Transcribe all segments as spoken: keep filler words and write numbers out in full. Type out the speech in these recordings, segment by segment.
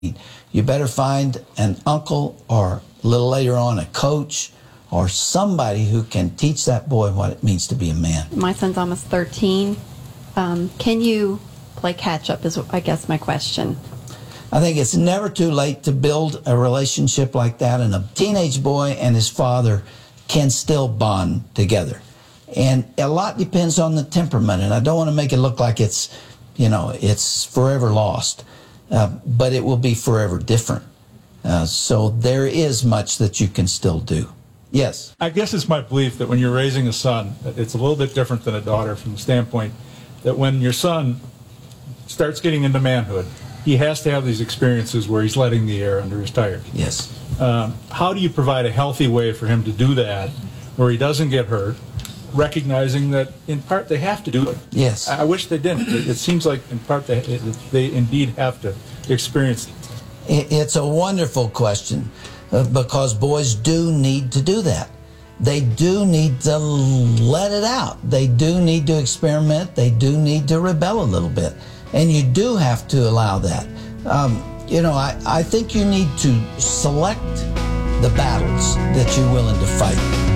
You better find an uncle or a little later on a coach or somebody who can teach that boy what it means to be a man. My son's almost thirteen. Um, can you play catch up is, I guess, my question. I think it's never too late to build a relationship like that, and a teenage boy and his father can still bond together. And a lot depends on the temperament, and I don't want to make it look like it's, you know, it's forever lost, uh, but it will be forever different. Uh, so there is much that you can still do. Yes? I guess it's my belief that when you're raising a son, it's a little bit different than a daughter from the standpoint that when your son starts getting into manhood, he has to have these experiences where he's letting the air under his tires. Yes. Um, how do you provide a healthy way for him to do that where he doesn't get hurt, recognizing that in part they have to do it? Yes. I, I wish they didn't. It, it seems like in part they, it, they indeed have to experience it. It's a wonderful question uh, because boys do need to do that. They do need to let it out. They do need to experiment. They do need to rebel a little bit. And you do have to allow that. Um, you know, I, I think you need to select the battles that you're willing to fight.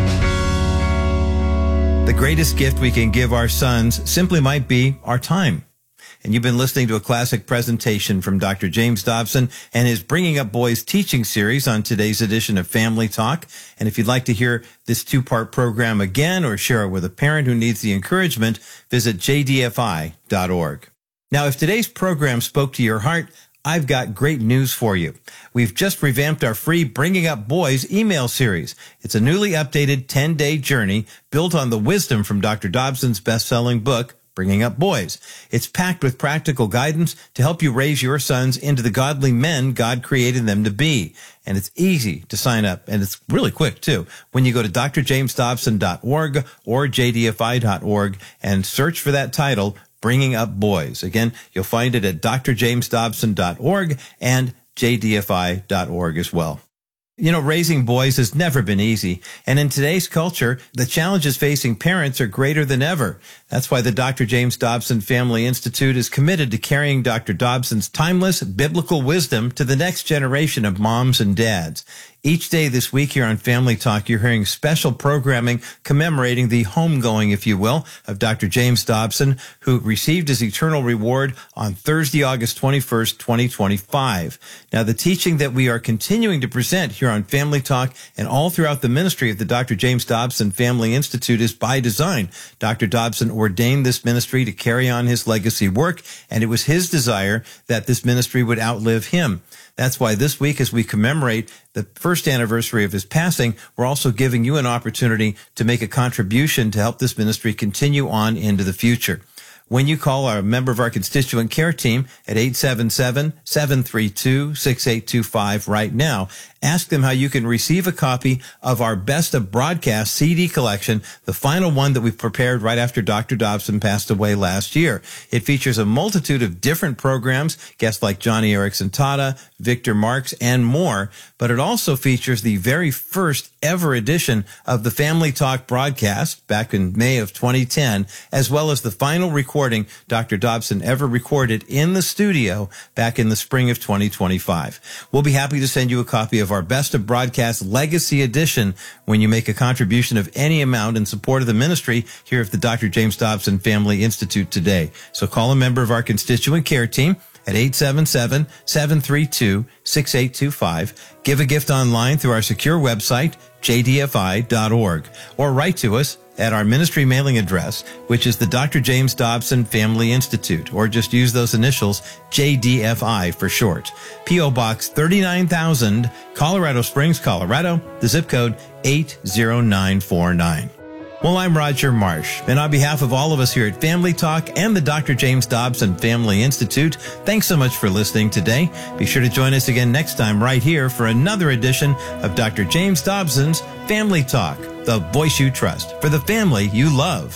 The greatest gift we can give our sons simply might be our time. And you've been listening to a classic presentation from Doctor James Dobson and his Bringing Up Boys teaching series on today's edition of Family Talk. And if you'd like to hear this two-part program again or share it with a parent who needs the encouragement, visit j d f i dot org. Now, if today's program spoke to your heart, I've got great news for you. We've just revamped our free Bringing Up Boys email series. It's a newly updated ten-day journey built on the wisdom from Doctor Dobson's best-selling book, Bringing Up Boys. It's packed with practical guidance to help you raise your sons into the godly men God created them to be. And it's easy to sign up, and it's really quick, too. When you go to d r james dobson dot org or j d f i dot org and search for that title, Bringing Up Boys. Again, you'll find it at d r james dobson dot org and j d f i dot org as well. You know, raising boys has never been easy, and in today's culture, the challenges facing parents are greater than ever. That's why the Doctor James Dobson Family Institute is committed to carrying Doctor Dobson's timeless biblical wisdom to the next generation of moms and dads. Each day this week here on Family Talk, you're hearing special programming commemorating the homegoing, if you will, of Doctor James Dobson, who received his eternal reward on Thursday, August twenty-first, twenty twenty-five. Now, the teaching that we are continuing to present here on Family Talk and all throughout the ministry of the Doctor James Dobson Family Institute is by design. Doctor Dobson ordained this ministry to carry on his legacy work, and it was his desire that this ministry would outlive him. That's why this week, as we commemorate the first anniversary of his passing, we're also giving you an opportunity to make a contribution to help this ministry continue on into the future. When you call a member of our constituent care team at eight seven seven, seven three two, six eight two five right now, ask them how you can receive a copy of our Best of Broadcast C D collection, the final one that we've prepared right after Doctor Dobson passed away last year. It features a multitude of different programs, guests like Johnny Erickson Tata, Victor Marks, and more, but it also features the very first ever edition of the Family Talk broadcast back in May of twenty ten, as well as the final recording Doctor Dobson ever recorded in the studio back in the spring of twenty twenty-five. We'll be happy to send you a copy of our Best of Broadcast Legacy Edition when you make a contribution of any amount in support of the ministry here at the Doctor James Dobson Family Institute today. So call a member of our constituent care team at eight seven seven, seven three two, six eight two five. Give a gift online through our secure website, j d f i dot org, or write to us at our ministry mailing address, which is the Doctor James Dobson Family Institute, or just use those initials, J D F I for short. P O Box thirty-nine thousand, Colorado Springs, Colorado, the zip code eight zero nine four nine. Well, I'm Roger Marsh, and on behalf of all of us here at Family Talk and the Doctor James Dobson Family Institute, thanks so much for listening today. Be sure to join us again next time right here for another edition of Doctor James Dobson's Family Talk, the voice you trust for the family you love.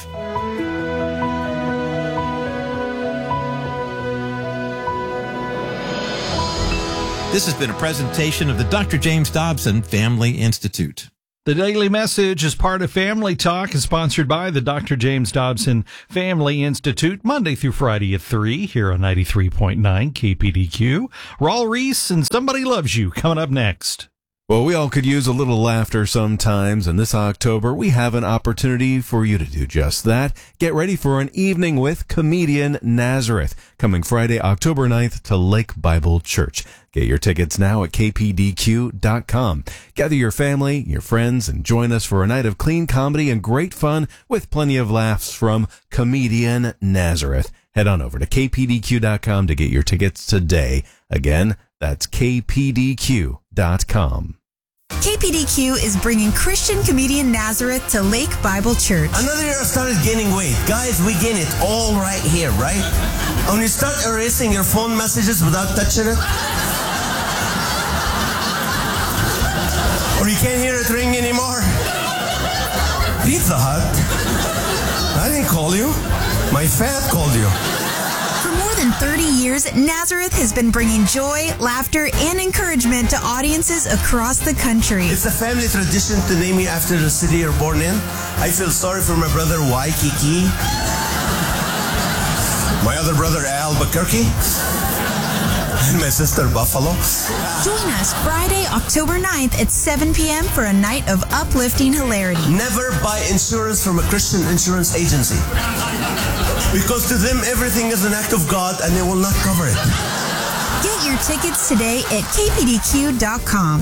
This has been a presentation of the Doctor James Dobson Family Institute. The Daily Message is part of Family Talk and sponsored by the Doctor James Dobson Family Institute, Monday through Friday at three here on ninety-three point nine K P D Q. Raul Reese and Somebody Loves You coming up next. Well, we all could use a little laughter sometimes, and this October we have an opportunity for you to do just that. Get ready for an evening with comedian Nazareth, coming Friday, October ninth to Lake Bible Church. Get your tickets now at K P D Q dot com. Gather your family, your friends, and join us for a night of clean comedy and great fun with plenty of laughs from comedian Nazareth. Head on over to K P D Q dot com to get your tickets today. Again, that's K P D Q dot com. K P D Q is bringing Christian comedian Nazareth to Lake Bible Church. Another year I started gaining weight. Guys, we gain it all right here, right? When you start erasing your phone messages without touching it, or you can't hear it ring anymore. Pizza Hut? I didn't call you. My fat called you. For more than thirty years, Nazareth has been bringing joy, laughter, and encouragement to audiences across the country. It's a family tradition to name me after the city you're born in. I feel sorry for my brother Waikiki, my other brother Albuquerque, and my sister Buffalo. Join us Friday, October ninth at seven p.m. for a night of uplifting hilarity. Never buy insurance from a Christian insurance agency, because to them everything is an act of God and they will not cover it. Get your tickets today at K P D Q dot com.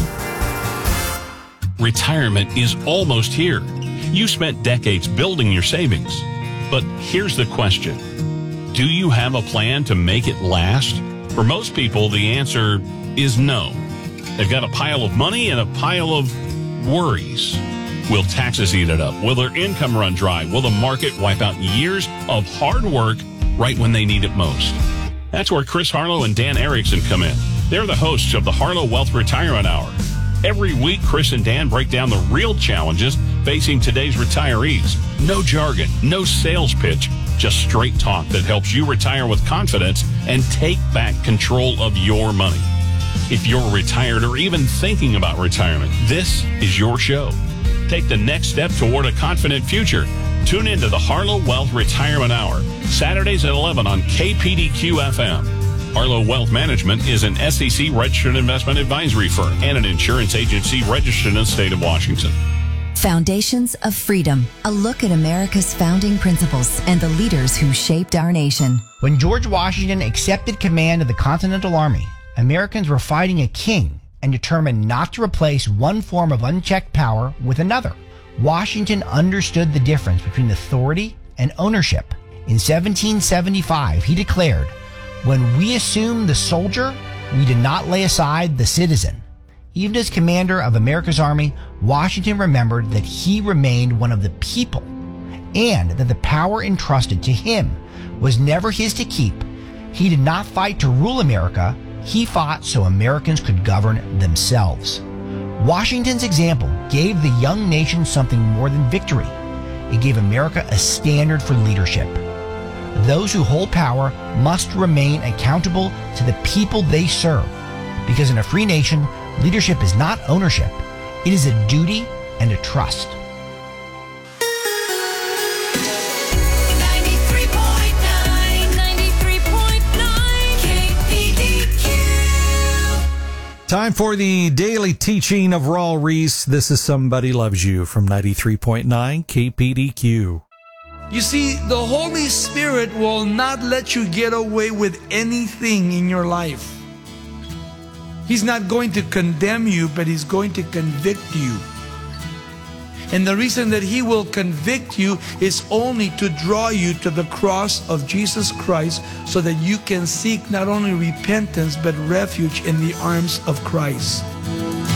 Retirement is almost here. You spent decades building your savings. But here's the question. Do you have a plan to make it last? For most people, the answer is no. They've got a pile of money and a pile of worries. Will taxes eat it up? Will their income run dry? Will the market wipe out years of hard work right when they need it most? That's where Chris Harlow and Dan Erickson come in. They're the hosts of the Harlow Wealth Retirement Hour. Every week, Chris and Dan break down the real challenges facing today's retirees. No jargon, no sales pitch, just straight talk that helps you retire with confidence and take back control of your money. If you're retired or even thinking about retirement, this is your show. Take the next step toward a confident future. Tune into the Harlow Wealth Retirement Hour, Saturdays at eleven on K P D Q F M. Harlow Wealth Management is an S E C registered investment advisory firm and an insurance agency registered in the state of Washington. Foundations of Freedom, a look at America's founding principles and the leaders who shaped our nation. When George Washington accepted command of the Continental Army, Americans were fighting a king and determined not to replace one form of unchecked power with another. Washington understood the difference between authority and ownership. In seventeen seventy-five, he declared, "When we assume the soldier, we did not lay aside the citizen." Even as commander of America's army, Washington remembered that he remained one of the people and that the power entrusted to him was never his to keep. He did not fight to rule America. He fought so Americans could govern themselves. Washington's example gave the young nation something more than victory. It gave America a standard for leadership. Those who hold power must remain accountable to the people they serve, because in a free nation, leadership is not ownership. It is a duty and a trust. ninety-three point nine, ninety-three point nine K P D Q. Time for the daily teaching of Raul Reese. This is Somebody Loves You from ninety-three point nine K P D Q. You see, the Holy Spirit will not let you get away with anything in your life. He's not going to condemn you, but He's going to convict you. And the reason that He will convict you is only to draw you to the cross of Jesus Christ so that you can seek not only repentance, but refuge in the arms of Christ.